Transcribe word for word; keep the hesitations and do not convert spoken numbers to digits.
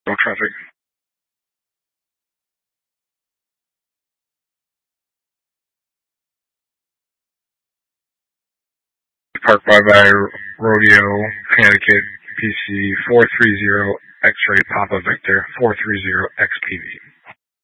No traffic. Park Bye Bye Rodeo, Connecticut, P C four three zero X-Ray Papa Victor four three zero X P V.